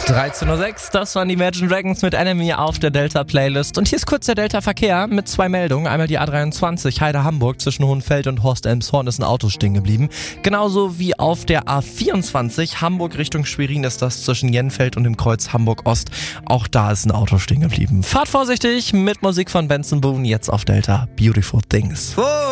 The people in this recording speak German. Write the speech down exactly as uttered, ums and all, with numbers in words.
dreizehn Uhr sechs, das waren die Imagine Dragons mit Enemy auf der Delta-Playlist. Und hier ist kurz der Delta-Verkehr mit zwei Meldungen. Einmal die A dreiundzwanzig Heide-Hamburg zwischen Hohenfeld und Horst-Elmshorn ist ein Auto stehen geblieben. Genauso wie auf der A vierundzwanzig Hamburg Richtung Schwerin ist das zwischen Jenfeld und dem Kreuz Hamburg-Ost. Auch da ist ein Auto stehen geblieben. Fahrt vorsichtig mit Musik von Benson Boone jetzt auf Delta. Beautiful Things.